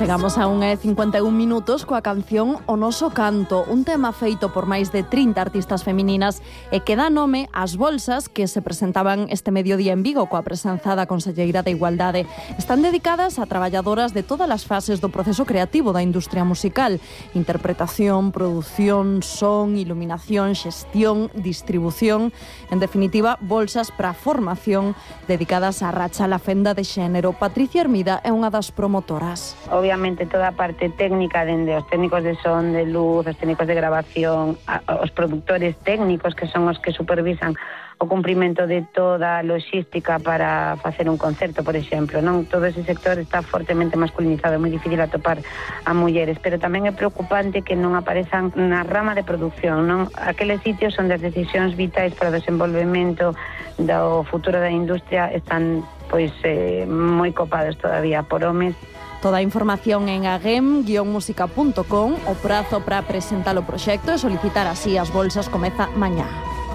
Chegamos a 1:51 coa canción O Noso Canto, un tema feito por máis de 30 artistas femininas e que dá nome ás bolsas que se presentaban este mediodía en Vigo coa presenza da Conselleira de Igualdade. Están dedicadas a traballadoras de todas as fases do proceso creativo da industria musical: interpretación, produción, son, iluminación, xestión, distribución, en definitiva, bolsas para formación dedicadas a rachar a fenda de xénero. Patricia Hermida é unha das promotoras. Obviamente toda a parte técnica, dende os técnicos de son, de luz, os técnicos de grabación, os productores técnicos que son os que supervisan o cumprimento de toda a logística para facer un concerto, por exemplo, non? Todo ese sector está fortemente masculinizado, é moi difícil atopar a mulleres, pero tamén é preocupante que non aparezan na rama de producción, non? Aqueles sitios onde as decisións vitais para o desenvolvemento do futuro da industria están pois moi copados todavía por homes. Toda a información en agem-musica.com. O prazo para presentar o proxecto e solicitar así as bolsas comeza mañá.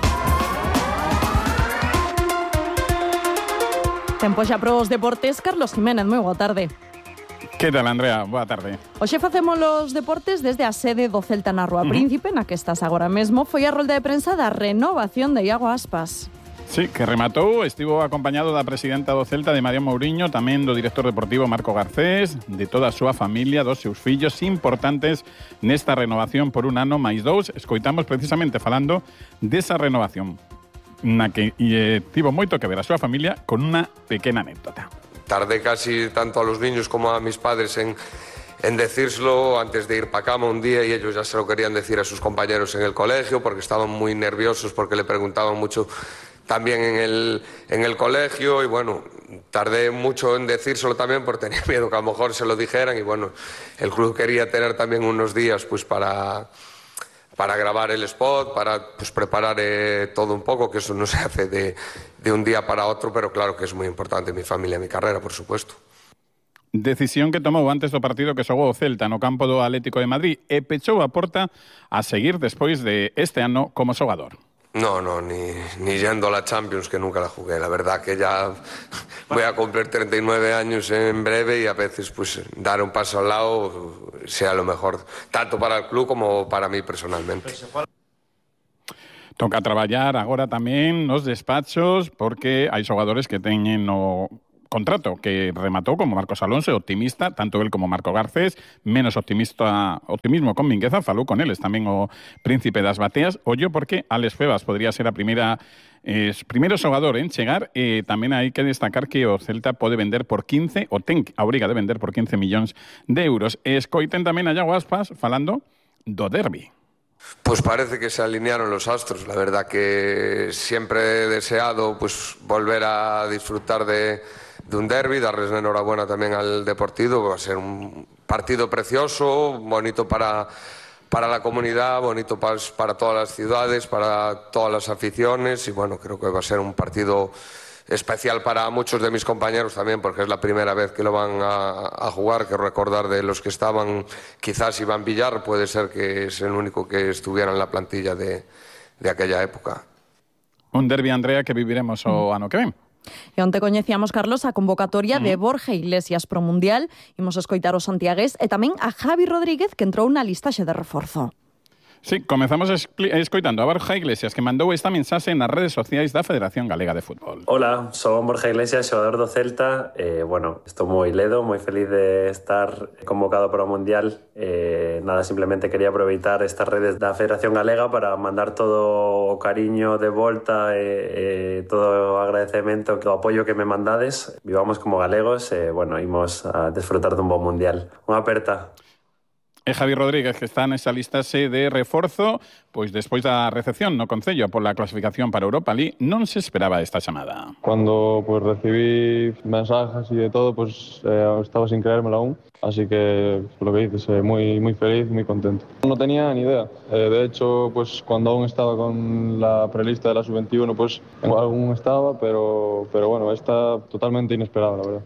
Tempo xa para os deportes. Carlos Jiménez, moi boa tarde. Que tal, Andrea? Boa tarde. Hoxe facemos os deportes desde a sede do Celta na Rúa Príncipe, na que estás agora mesmo. Foi a rolda de prensa da renovación de Iago Aspas. Sí, que rematou, estivo acompañado da presidenta do Celta, de María Mouriño, tamén do director deportivo Marco Garcés, de toda a súa familia, dos seus fillos importantes nesta renovación por un ano máis dous. Escoitamos precisamente falando desa renovación, na que tivo moito que ver a súa familia con unha pequena anécdota. Tardé casi tanto a los niños como a mis padres en decírselo antes de ir para cama un día, y ellos ya se lo querían decir a sus compañeros en el colegio porque estaban muy nerviosos, porque le preguntaban mucho también en el colegio, y bueno, tardé mucho en decírselo también porque tenía miedo que a lo mejor se lo dijeran, y bueno, el club quería tener también unos días pues para grabar el spot, para pues preparar todo un poco, que eso no se hace de un día para otro, pero claro que es muy importante mi familia, mi carrera, por supuesto. Decisión que tomou antes do partido que xogou o Celta no campo do Atlético de Madrid e pechou a porta a seguir despois de este ano como xogador. No, ni yendo a la Champions, que nunca la jugué. La verdad que ya voy a cumplir 39 años en breve, y a veces pues dar un paso al lado sea lo mejor, tanto para el club como para mí personalmente. Toca traballar agora tamén nos despachos, porque hai xogadores que teñen o contrato que rematou, como Marcos Alonso, optimista, tanto él como Marco Garcés, menos optimismo con Mingueza, falou con eles tamén o príncipe das bateas. Ollo porque Alex Febas podría ser a primeiro xogador en chegar, e tamén hai que destacar que o Celta pode vender por 15, ou ten a obriga de vender por 15 millóns de euros. E escoiten tamén a Iago Aspas falando do derbi. Pues parece que se alinearon los astros. La verdad que siempre he deseado pues volver a disfrutar de un derbi, darles la enhorabuena también al Deportivo. Va a ser un partido precioso, bonito para la comunidad, bonito para todas las ciudades, para todas las aficiones, y bueno, creo que va a ser un partido especial para muchos de mis compañeros también, porque es la primera vez que lo van a jugar. Que recordar de los que estaban, quizás Iván Villar puede ser que es el único que estuviera en la plantilla de aquella época. Un derbi, Andrea, que viviremos o ano que ven. E onte coñecíamos, Carlos, a convocatoria de Borja Iglesias pro Mundial. Imos escoitar o santiagués e tamén a Javi Rodríguez, que entrou na listaxe de reforzo. Sí, comezamos escoitando a Borja Iglesias, que mandou esta mensaxe nas redes sociais da Federación Galega de Fútbol. Hola, son Borja Iglesias, xogador do Celta. Bueno, estou moi ledo, moi feliz de estar convocado para o Mundial. Nada, simplemente quería aproveitar estas redes da Federación Galega para mandar todo o cariño de volta e todo o agradecemento, o apoio que me mandades. Vivamos como galegos e, bueno, imos a desfrutar dun bon Mundial. Unha aperta. E Javi Rodríguez, que está nesa listaxe de reforzo, pois despois da recepción no Concello pola clasificación para Europa League, non se esperaba esta chamada. Cuando pues recibí mensajes y de todo, pues estaba sin creérmelo aún. Así que, lo que dices, muy feliz, muy contento. No tenía ni idea. De hecho, pues cuando aún estaba con la prelista de la Sub-21, pues aún estaba, pero bueno, está totalmente inesperado, la verdad.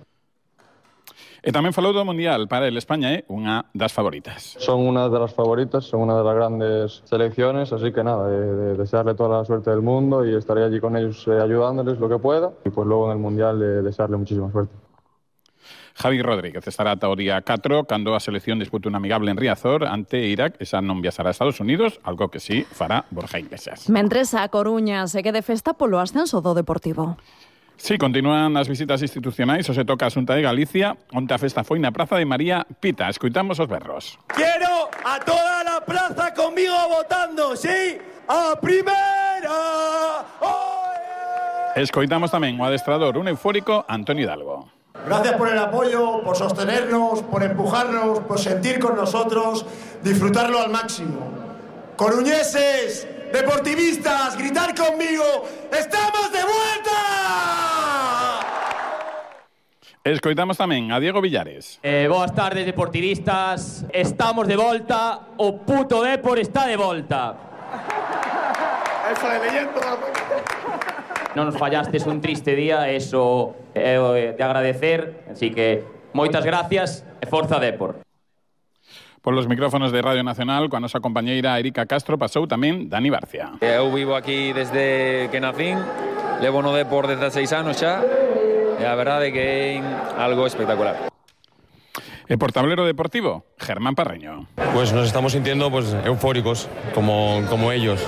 E tamén falou do Mundial. Para el, España é unha das favoritas. Son una de las favoritas, son una de las grandes selecciones, así que nada, desearle toda la suerte del mundo y estaré allí con ellos ayudándoles lo que pueda, y pues luego en el Mundial desearle muchísima suerte. Javi Rodríguez estará ata o día 4 cando a selección dispute un amigable en Riazor ante Irak. Esa non viaxará a Estados Unidos, algo que sí fará Borja Iglesias. Mentres a Coruña segue de festa polo ascenso do Deportivo. Sí, continúan as visitas institucionais, o se toca a Xunta de Galicia, onde a festa foi na Praza de María Pita. Escoitamos os berros. Quiero a toda la plaza conmigo votando, ¿sí? ¡A primera! Escoitamos tamén o adestrador, un eufórico, Antonio Hidalgo. Gracias por el apoyo, por sostenernos, por empujarnos, por sentir con nosotros, disfrutarlo al máximo. Coruñeses, deportivistas, gritar conmigo, ¡estamos de vuelta! Escoitamos tamén a Diego Villares. Boas tardes, deportivistas. Estamos de volta, o puto Depor está de volta. Eso de leyendo. Non nos fallastes un triste día, eso é de agradecer, así que moitas gracias e forza Depor. Por los micrófonos de Radio Nacional, coa nosa compañeira Erika Castro, pasou tamén Dani Barcia. Eu vivo aquí desde que nacín, levo no Depor desde 6 anos xa, e a verdade que é algo espectacular. El portablero deportivo, Germán Parreño. Pues nos estamos sintiendo eufóricos, como ellos.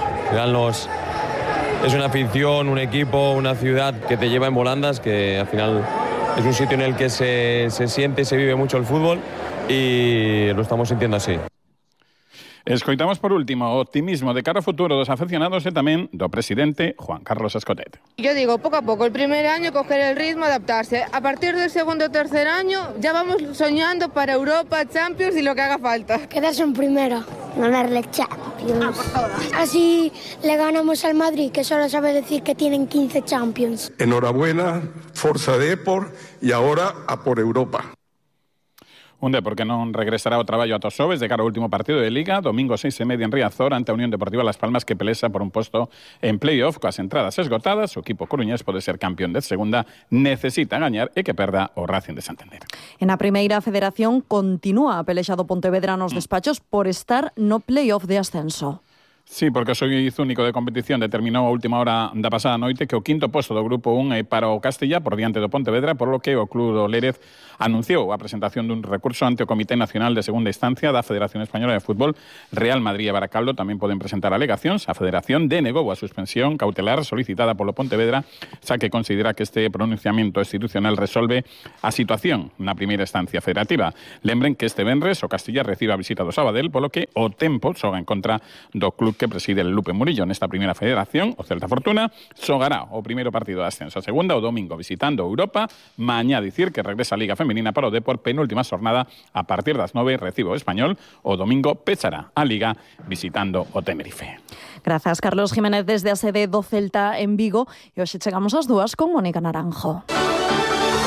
Es una afición, un equipo, una ciudad que te lleva en volandas, que al final es un sitio en el que se siente y se vive mucho el fútbol, y lo estamos sintiendo así. Escoitamos por último o optimismo de cara ao futuro dos afeccionados e tamén do presidente Juan Carlos Escotet. Yo digo, poco a poco, el primer año coger el ritmo, adaptarse. A partir del segundo o tercer año ya vamos soñando para Europa, Champions y lo que haga falta. Quedarse en primera, ganarle Champions. Así le ganamos al Madrid, que solo sabe decir que tienen 15 Champions. Enhorabuena, Forza Depor, y ahora a por Europa. Un Depor que non regresará ao traballo ata os xoves de cara ao último partido de Liga, domingo 6:30 en Riazor ante a Unión Deportiva Las Palmas, que pelesa por un posto en playoff. Coas entradas esgotadas, o equipo coruñés pode ser campeón de segunda, necesita gañar e que perda o Racing de Santander. En a primeira federación continúa a pelexa do Pontevedra nos despachos por estar no playoff de ascenso. Sí, porque o xuíz único de competición determinou a última hora da pasada noite que o quinto posto do grupo 1 é para o Castilla por diante do Pontevedra, por lo que o Club do Lérez anunciou a presentación dun recurso ante o Comité Nacional de Segunda Instancia da Federación Española de Fútbol. Real Madrid e Baracaldo tamén poden presentar alegacións. A Federación denegou a suspensión cautelar solicitada polo Pontevedra, xa que considera que este pronunciamento institucional resolve a situación na primeira instancia federativa. Lembren que este venres o Castilla recibe a visita do Sabadell, polo que o tempo xoga en contra do club que preside el Lupe Murillo nesta primeira federación. O Celta Fortuna xogará o primeiro partido de ascenso a segunda o domingo visitando Europa. Mañá dicir que regresa a Liga Femenina para o Depor, penúltima xornada a partir das 9 recibe o Español. O domingo pechará a Liga visitando o Tenerife. Grazas, Carlos Jiménez, desde a sede do Celta en Vigo. E hoxe chegamos ás 2 con Mónica Naranjo.